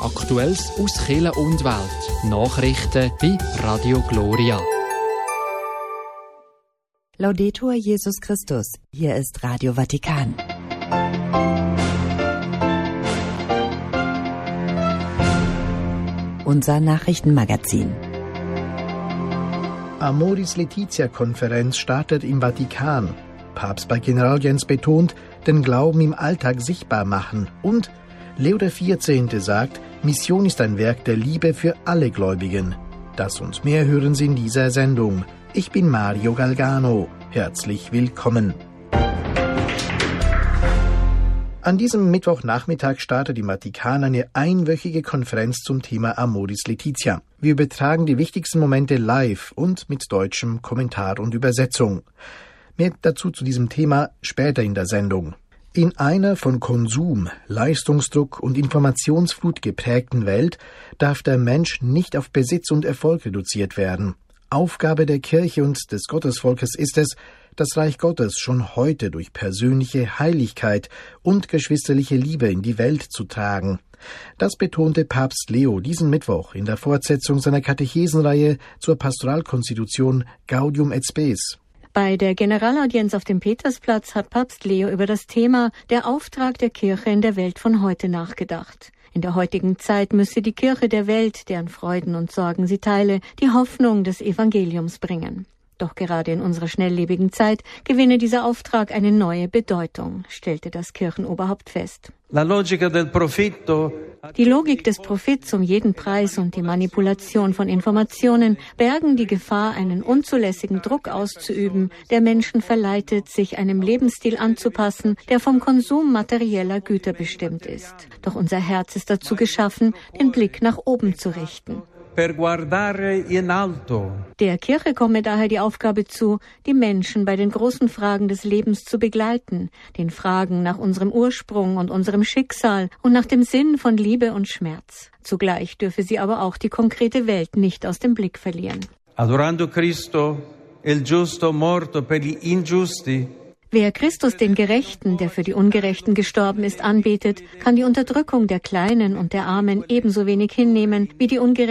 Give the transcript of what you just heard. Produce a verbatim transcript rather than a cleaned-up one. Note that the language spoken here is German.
Aktuelles aus Kirche und Welt. Nachrichten bei Radio Gloria. Laudetur Jesus Christus. Hier ist Radio Vatikan. Unser Nachrichtenmagazin. Amoris Laetitia-Konferenz startet im Vatikan. Papst bei Generalaudienz betont, den Glauben im Alltag sichtbar machen. Und Leo der vierzehnte sagt, Mission ist ein Werk der Liebe für alle Gläubigen. Das und mehr hören Sie in dieser Sendung. Ich bin Mario Galgano. Herzlich willkommen. An diesem Mittwochnachmittag startet im Vatikan eine einwöchige Konferenz zum Thema Amoris Laetitia. Wir übertragen die wichtigsten Momente live und mit deutschem Kommentar und Übersetzung. Mehr dazu zu diesem Thema später in der Sendung. In einer von Konsum, Leistungsdruck und Informationsflut geprägten Welt darf der Mensch nicht auf Besitz und Erfolg reduziert werden. Aufgabe der Kirche und des Gottesvolkes ist es, das Reich Gottes schon heute durch persönliche Heiligkeit und geschwisterliche Liebe in die Welt zu tragen. Das betonte Papst Leo diesen Mittwoch in der Fortsetzung seiner Katechesenreihe zur Pastoralkonstitution Gaudium et Spes. Bei der Generalaudienz auf dem Petersplatz hat Papst Leo über das Thema Der Auftrag der Kirche in der Welt von heute nachgedacht. In der heutigen Zeit müsse die Kirche der Welt, deren Freuden und Sorgen sie teile, die Hoffnung des Evangeliums bringen. Doch gerade in unserer schnelllebigen Zeit gewinne dieser Auftrag eine neue Bedeutung, stellte das Kirchenoberhaupt fest. La logica del profitto. Die Logik des Profits um jeden Preis und die Manipulation von Informationen bergen die Gefahr, einen unzulässigen Druck auszuüben, der Menschen verleitet, sich einem Lebensstil anzupassen, der vom Konsum materieller Güter bestimmt ist. Doch unser Herz ist dazu geschaffen, den Blick nach oben zu richten. Per guardare in alto. Der Kirche komme daher die Aufgabe zu, die Menschen bei den großen Fragen des Lebens zu begleiten, den Fragen nach unserem Ursprung und unserem Schicksal und nach dem Sinn von Liebe und Schmerz. Zugleich dürfe sie aber auch die konkrete Welt nicht aus dem Blick verlieren. Adorando Cristo, il giusto morto per gli ingiusti. Wer Christus, den Gerechten, der für die Ungerechten gestorben ist, anbetet, kann die Unterdrückung der Kleinen und der Armen ebenso wenig hinnehmen wie die Ungerechtigkeit